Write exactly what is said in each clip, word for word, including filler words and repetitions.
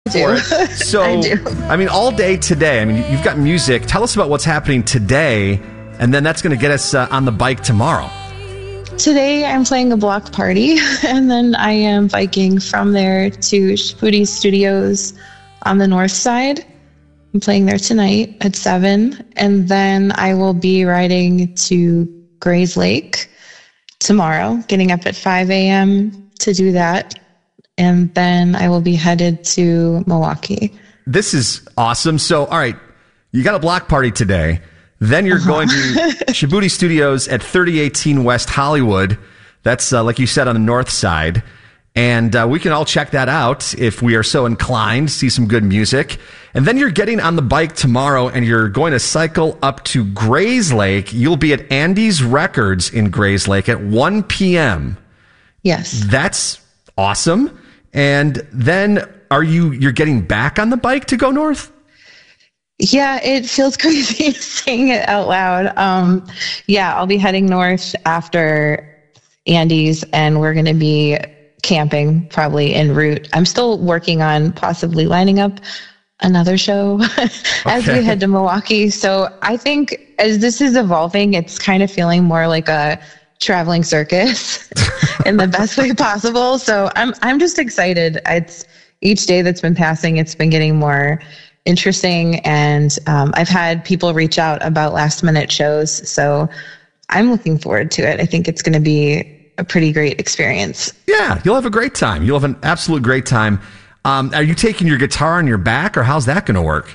for it. So, I do. I mean, all day today, I mean, you've got music. Tell us about what's happening today, and then that's going to get us uh, on the bike tomorrow. Today I'm playing a block party, and then I am biking from there to Shipudi Studios on the north side. I'm playing there tonight at seven, and then I will be riding to Grays Lake tomorrow, getting up at five a.m. to do that, and then I will be headed to Milwaukee. This is awesome. So, all right, you got a block party today. Then you're uh-huh. going to Shipudi Studios at thirty eighteen West Hollywood. That's, uh, like you said, on the north side. And uh, we can all check that out if we are so inclined, see some good music. And then you're getting on the bike tomorrow, and you're going to cycle up to Grays Lake. You'll be at Andy's Records in Grays Lake at one p.m. Yes. That's awesome. And then are you, you're getting back on the bike to go north? Yeah, it feels crazy saying it out loud. Um, yeah, I'll be heading north after Andy's, and we're going to be camping probably en route. I'm still working on possibly lining up another show as okay. we head to Milwaukee. So I think as this is evolving, it's kind of feeling more like a traveling circus in the best way possible. So I'm I'm just excited. It's each day that's been passing, it's been getting more interesting, and um, I've had people reach out about last minute shows. So I'm looking forward to it. I think it's going to be a pretty great experience. Yeah, you'll have a great time. You'll have an absolute great time. Um, are you taking your guitar on your back, or how's that going to work?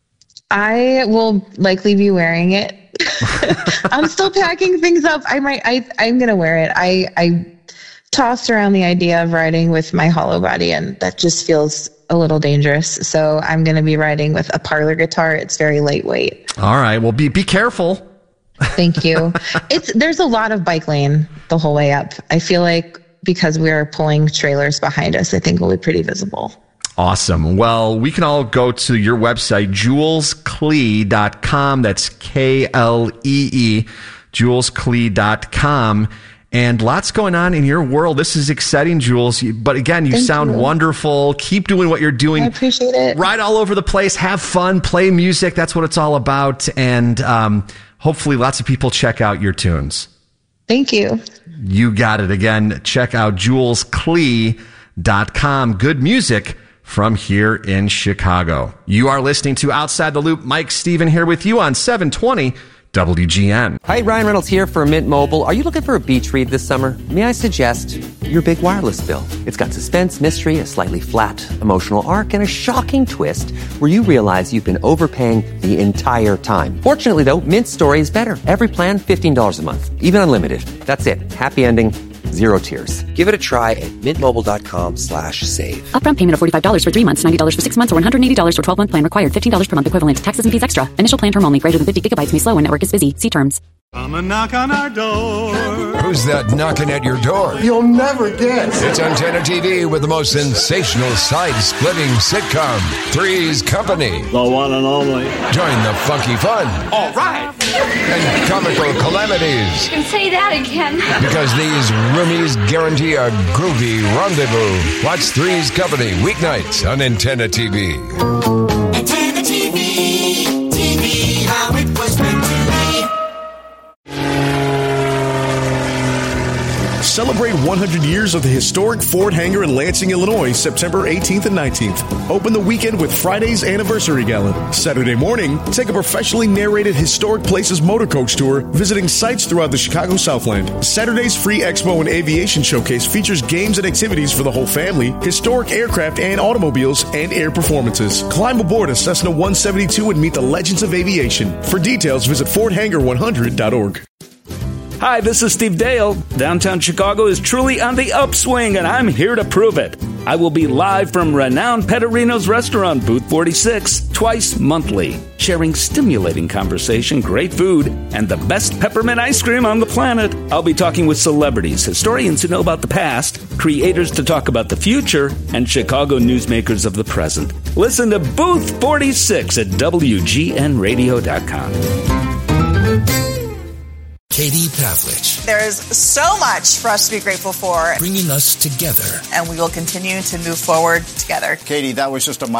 I will likely be wearing it. I'm still packing things up. I might. I. I'm going to wear it. I. I tossed around the idea of riding with my hollow body, and that just feels a little dangerous. So I'm going to be riding with a parlor guitar. It's very lightweight. All right. Well, be be careful. Thank you. It's there's a lot of bike lane the whole way up. I feel like because we're pulling trailers behind us, I think we'll be pretty visible. Awesome. Well, we can all go to your website, jules klee dot com. That's K L E E, jules klee dot com. And lots going on in your world. This is exciting, Jules. But again, you Thank sound you. wonderful. Keep doing what you're doing. I appreciate it. Ride all over the place. Have fun. Play music. That's what it's all about. And um, hopefully lots of people check out your tunes. Thank you. You got it. Again, check out jules klee dot com. Good music from here in Chicago. You are listening to Outside the Loop. Mike Steven here with you on seven twenty W G N. Hi, Ryan Reynolds here for Mint Mobile. Are you looking for a beach read this summer? May I suggest your big wireless bill? It's got suspense, mystery, a slightly flat emotional arc, and a shocking twist where you realize you've been overpaying the entire time. Fortunately, though, Mint's story is better. Every plan, fifteen dollars a month, even unlimited. That's it. Happy ending. Zero tears. Give it a try at mintmobile.com slash save. Upfront payment of forty-five dollars for three months, ninety dollars for six months, or one hundred eighty dollars for twelve-month plan required. fifteen dollars per month equivalent. Taxes and fees extra. Initial plan term only. Greater than fifty gigabytes may slow when network is busy. See terms. Come and knock on our door. Who's that knocking at your door? You'll never guess. It's Antenna T V with the most sensational side-splitting sitcom, Three's Company. The one and only. Join the funky fun. All right. And comical calamities. You can say that again. Because these roomies guarantee a groovy rendezvous. Watch Three's Company weeknights on Antenna T V. Antenna T V. T V, how it was meant to be. Celebrate one hundred years of the historic Ford Hangar in Lansing, Illinois, September eighteenth and nineteenth. Open the weekend with Friday's Anniversary Gala. Saturday morning, take a professionally narrated Historic Places motor coach tour, visiting sites throughout the Chicago Southland. Saturday's free Expo and Aviation Showcase features games and activities for the whole family, historic aircraft and automobiles, and air performances. Climb aboard a Cessna one seventy-two and meet the legends of aviation. For details, visit ford hangar one hundred dot org. Hi, this is Steve Dale. Downtown Chicago is truly on the upswing, and I'm here to prove it. I will be live from renowned Pettorino's restaurant, Booth forty-six, twice monthly, sharing stimulating conversation, great food, and the best peppermint ice cream on the planet. I'll be talking with celebrities, historians who know about the past, creators to talk about the future, and Chicago newsmakers of the present. Listen to Booth forty-six at W G N radio dot com. Katie Pavlich. There's so much for us to be grateful for. Bringing us together. And we will continue to move forward together. Katie, that was just a